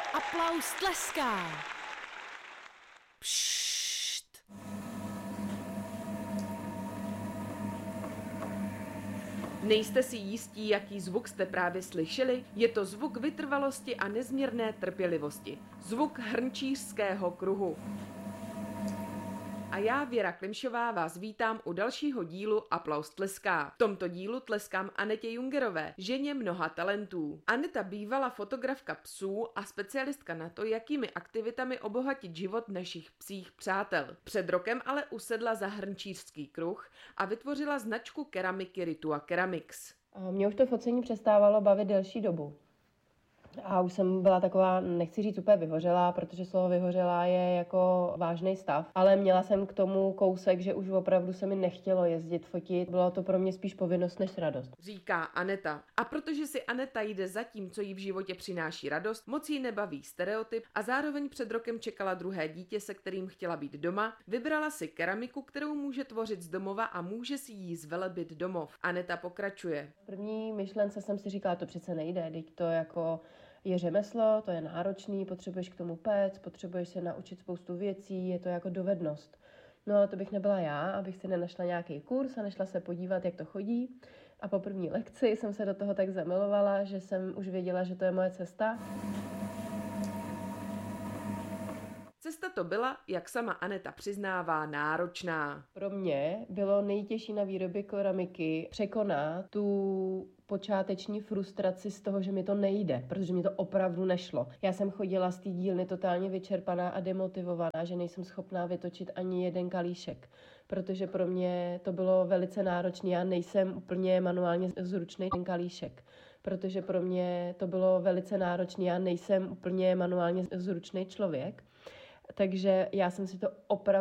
Aplaus tleská. Pššt. Nejste si jistí, jaký zvuk jste právě slyšeli? Je to zvuk vytrvalosti a nezměrné trpělivosti. Zvuk hrnčířského kruhu. A já, Věra Klimšová, vás vítám u dalšího dílu Aplaus tleská. V tomto dílu tleskám Anetě Jungerové, ženě mnoha talentů. Aneta bývala fotografka psů a specialistka na to, jakými aktivitami obohatit život našich psích přátel. Před rokem ale usedla za hrnčířský kruh a vytvořila značku keramiky Ritua Keramics. Mě už to focení přestávalo bavit delší dobu. A už jsem byla taková, nechci říct úplně vyhořelá, protože slovo vyhořelá je jako vážný stav. Ale měla jsem k tomu kousek, že už opravdu se mi nechtělo jezdit fotit. Bylo to pro mě spíš povinnost než radost. Říká Aneta. A protože si Aneta jde za tím, co jí v životě přináší radost, moc jí nebaví stereotyp a zároveň před rokem čekala druhé dítě, se kterým chtěla být doma, vybrala si keramiku, kterou může tvořit z domova a může si jí zvelebit domov. Aneta pokračuje. V první myšlence jsem si říkala, to přece nejde, teď to jako je řemeslo, to je náročný, potřebuješ k tomu péct, potřebuješ se naučit spoustu věcí, je to jako dovednost. No ale to bych nebyla já, abych si nenašla nějaký kurz a nešla se podívat, jak to chodí. A po první lekci jsem se do toho tak zamilovala, že jsem už věděla, že to je moje cesta. Cesta to byla, jak sama Aneta přiznává, náročná. Pro mě bylo nejtěžší na výrobě keramiky překonat tu počáteční frustraci z toho, že mi to nejde, protože mi to opravdu nešlo. Já jsem chodila z té dílny totálně vyčerpaná a demotivovaná, že nejsem schopná vytočit ani jeden kalíšek, protože pro mě to bylo velice náročné. Já nejsem úplně manuálně zručný ten kalíšek, protože pro mě to bylo velice náročné. Já nejsem úplně manuálně zručný člověk, takže já jsem si to opravdu